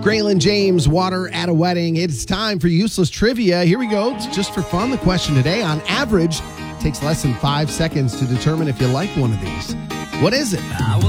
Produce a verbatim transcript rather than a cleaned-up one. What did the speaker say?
Graylin James, Water at a Wedding. It's time for useless trivia. Here we go. It's just for fun. The question today, on average, takes less than five seconds to determine if you like one of these. What is it?